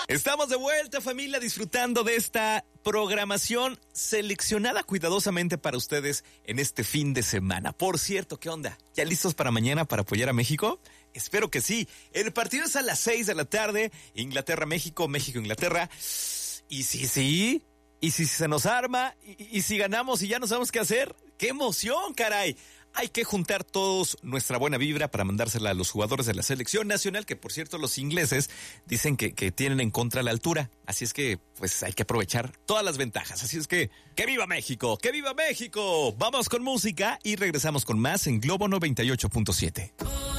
Estamos de vuelta, familia, disfrutando de esta programación seleccionada cuidadosamente para ustedes en este fin de semana. Por cierto, ¿qué onda? ¿Ya listos para mañana para apoyar a México? Espero que sí. El partido es a las 6 de la tarde. Inglaterra-México, México-Inglaterra. Y sí. Y si se nos arma, y si ganamos y ya no sabemos qué hacer. ¡Qué emoción, caray! Hay que juntar todos nuestra buena vibra para mandársela a los jugadores de la selección nacional, que por cierto los ingleses dicen que tienen en contra la altura. Así es que pues hay que aprovechar todas las ventajas. Así es que ¡que viva México! ¡Que viva México! Vamos con música y regresamos con más en Globo 98.7.